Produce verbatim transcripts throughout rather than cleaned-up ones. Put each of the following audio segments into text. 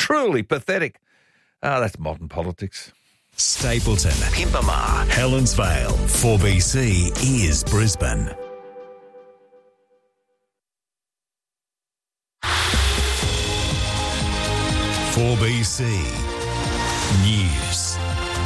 Truly pathetic. Ah, that's modern politics. Stapleton, Pimpama, Helensvale, four B C is Brisbane. four B C News.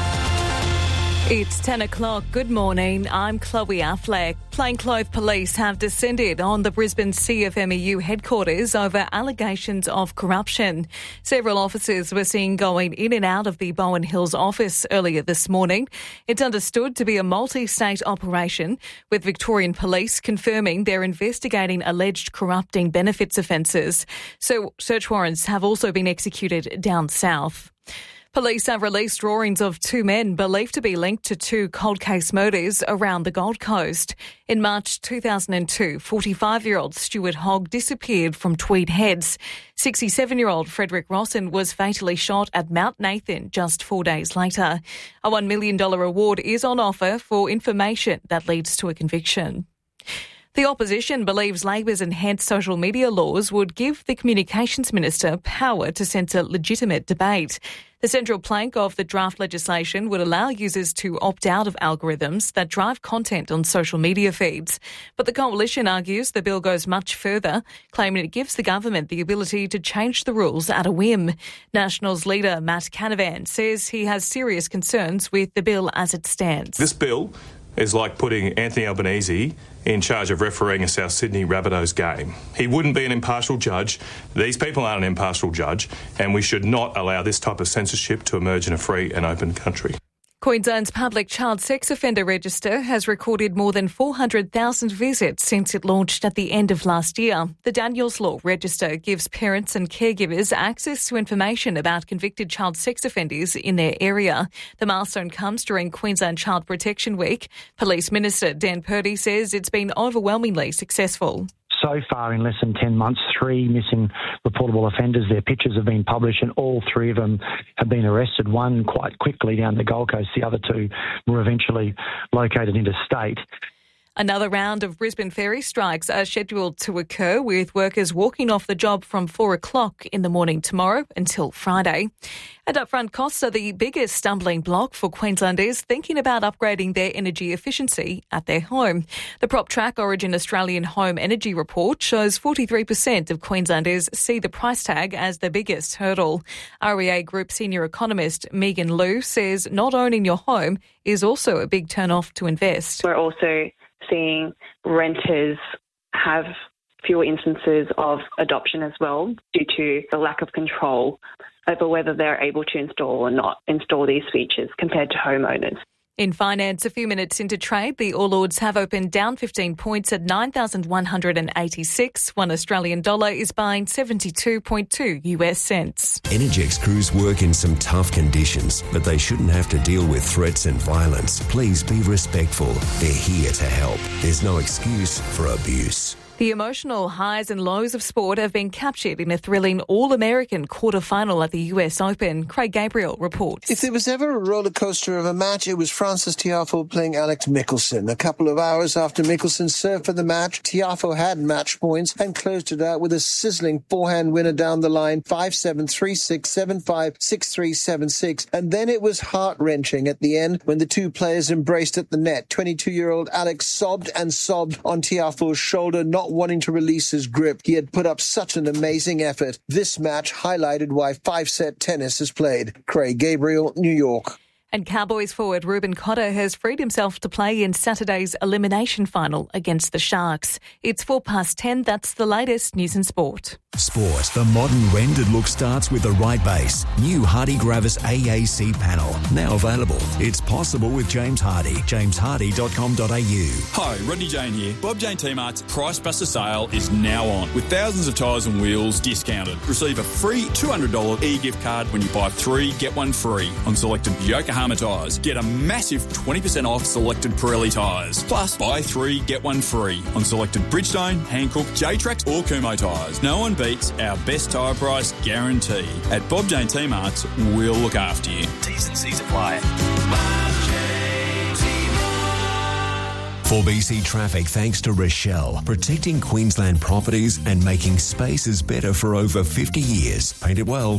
It's ten o'clock. Good morning. I'm Chloe Affleck. Plainclothes police have descended on the Brisbane C F M E U headquarters over allegations of corruption. Several officers were seen going in and out of the Bowen Hills office earlier this morning. It's understood to be a multi-state operation, with Victorian Police confirming they're investigating alleged corrupting benefits offences. So search warrants have also been executed down south. Police have released drawings of two men believed to be linked to two cold case murders around the Gold Coast. In March two thousand two, forty-five-year-old Stuart Hogg disappeared from Tweed Heads. sixty-seven-year-old Frederick Rosson was fatally shot at Mount Nathan just four days later. A one million dollars reward is on offer for information that leads to a conviction. The opposition believes Labor's enhanced social media laws would give the Communications Minister power to censor legitimate debate. The central plank of the draft legislation would allow users to opt out of algorithms that drive content on social media feeds. But the coalition argues the bill goes much further, claiming it gives the government the ability to change the rules at a whim. Nationals leader Matt Canavan says he has serious concerns with the bill as it stands. This bill is like putting Anthony Albanese in charge of refereeing a South Sydney Rabbitohs game. He wouldn't be an impartial judge. These people aren't an impartial judge, and we should not allow this type of censorship to emerge in a free and open country. Queensland's public child sex offender register has recorded more than four hundred thousand visits since it launched at the end of last year. The Daniels Law register gives parents and caregivers access to information about convicted child sex offenders in their area. The milestone comes during Queensland Child Protection Week. Police Minister Dan Purdy says it's been overwhelmingly successful. So far, in less than ten months, three missing reportable offenders, their pictures have been published and all three of them have been arrested, one quite quickly down the Gold Coast, the other two were eventually located interstate. Another round of Brisbane ferry strikes are scheduled to occur, with workers walking off the job from four o'clock in the morning tomorrow until Friday. And upfront costs are the biggest stumbling block for Queenslanders thinking about upgrading their energy efficiency at their home. The PropTrack Origin Australian Home Energy Report shows forty-three percent of Queenslanders see the price tag as the biggest hurdle. R E A Group senior economist Megan Liu says not owning your home is also a big turn-off to invest. We're also seeing renters have fewer instances of adoption as well due to the lack of control over whether they're able to install or not install these features compared to homeowners. In finance, a few minutes into trade, the All Ords have opened down fifteen points at nine thousand one hundred eighty-six. One Australian dollar is buying seventy-two point two U S cents. Energex crews work in some tough conditions, but they shouldn't have to deal with threats and violence. Please be respectful. They're here to help. There's no excuse for abuse. The emotional highs and lows of sport have been captured in a thrilling All-American quarter-final at the U S Open. Craig Gabriel reports. If there was ever a roller coaster of a match, it was Frances Tiafoe playing Alex Michelsen. A couple of hours after Michelsen served for the match, Tiafoe had match points and closed it out with a sizzling forehand winner down the line, five seven, three six, seven five, six three, seven six. And then it was heart-wrenching at the end when the two players embraced at the net. twenty-two-year-old Alex sobbed and sobbed on Tiafoe's shoulder, not wanting to release his grip. He had put up such an amazing effort. This match highlighted why five-set tennis is played. Craig Gabriel, New York. And Cowboys forward Ruben Cotter has freed himself to play in Saturday's elimination final against the Sharks. It's four past ten. That's the latest news and sport. Sport. The modern rendered look starts with the right base. New Hardy Gravis A A C panel. Now available. It's possible with James Hardy. james hardy dot com dot a u. Hi, Rodney Jane here. Bob Jane T-Mart's Price Buster sale is now on, with thousands of tyres and wheels discounted. Receive a free two hundred dollars e-gift card when you buy three, get one free on selected Yokohama tyres. Get a massive twenty percent off selected Pirelli tyres. Plus, buy three, get one free on selected Bridgestone, Hankook, J-Trax or Kumho tyres. No one beats our best tyre price guarantee. At Bob Jane T-Mart's, we'll look after you. T's and C's apply. four B C Traffic thanks to Rochelle, protecting Queensland properties and making spaces better for over fifty years. Paint it well,